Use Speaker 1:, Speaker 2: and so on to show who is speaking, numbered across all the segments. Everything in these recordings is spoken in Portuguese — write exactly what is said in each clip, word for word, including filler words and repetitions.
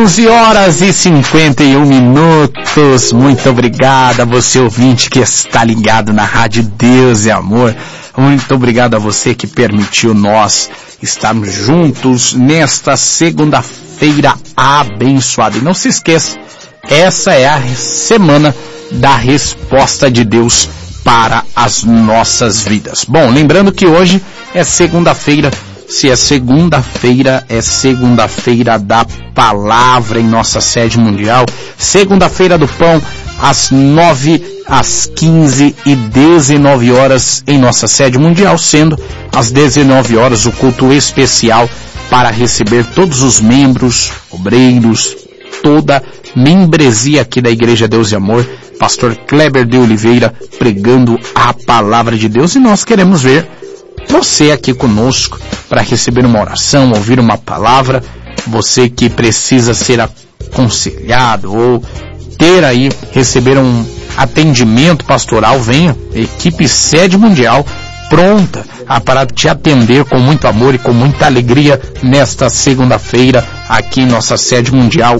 Speaker 1: onze horas e cinquenta e um minutos. Muito obrigado a você, ouvinte, que está ligado na Rádio Deus e Amor. Muito obrigado a você que permitiu nós estarmos juntos nesta segunda-feira abençoada. E não se esqueça, essa é a semana da resposta de Deus para as nossas vidas. Bom, lembrando que hoje é segunda-feira. Se é segunda-feira, é segunda-feira da palavra em nossa sede mundial. Segunda-feira do pão, às nove, às quinze e dezenove horas em nossa sede mundial, sendo às dezenove horas o culto especial para receber todos os membros, obreiros, toda membresia aqui da Igreja Deus e Amor. Pastor Kleber de Oliveira pregando a palavra de Deus, e nós queremos ver você aqui conosco para receber uma oração, ouvir uma palavra. Você que precisa ser aconselhado ou ter aí, receber um atendimento pastoral, venha. Equipe Sede Mundial pronta a para te atender com muito amor e com muita alegria nesta segunda-feira aqui em nossa sede mundial,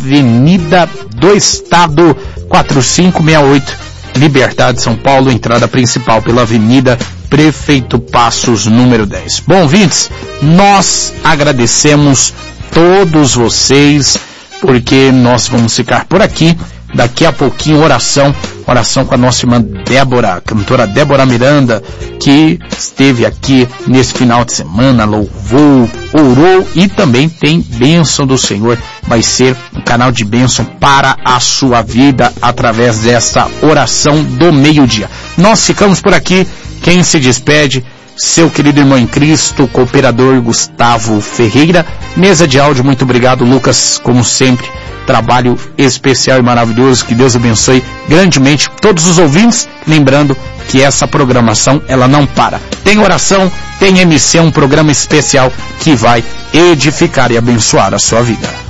Speaker 1: Avenida do Estado quatro cinco seis oito, Liberdade, São Paulo, entrada principal pela Avenida Prefeito Passos, número dez. Bom, ouvintes, nós agradecemos todos vocês, porque nós vamos ficar por aqui. Daqui a pouquinho, oração, oração com a nossa irmã Débora, cantora Débora Miranda, que esteve aqui nesse final de semana, louvou, orou e também tem bênção do Senhor. Vai ser um canal de bênção para a sua vida através dessa oração do meio-dia. Nós ficamos por aqui. Quem se despede, seu querido irmão em Cristo, cooperador Gustavo Ferreira. Mesa de áudio, muito obrigado, Lucas, como sempre. Trabalho especial e maravilhoso, que Deus abençoe grandemente todos os ouvintes, lembrando que essa programação, ela não para. Tem oração, tem M C, um programa especial que vai edificar e abençoar a sua vida.